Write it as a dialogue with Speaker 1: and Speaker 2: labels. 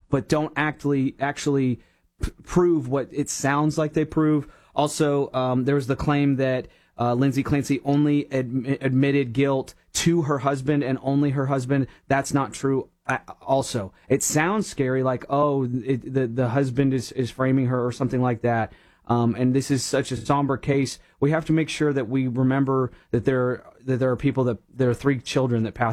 Speaker 1: but don't actually prove what it sounds like they prove. Also, there was the claim that Lindsay Clancy only admitted guilt to her husband and only her husband. That's not true. Also, it sounds scary, like, the husband is framing her or something like that. And this is such a somber case. We have to make sure that we remember that there are people, that there are 3 children that passed